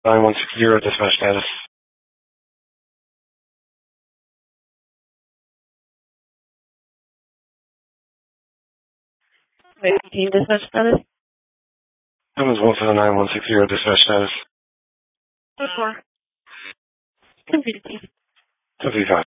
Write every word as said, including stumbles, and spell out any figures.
nine one six zero dispatch status. eighteen dispatch status. Evans one seven nine one six zero dispatch status. Four. Computer team. seventy-five.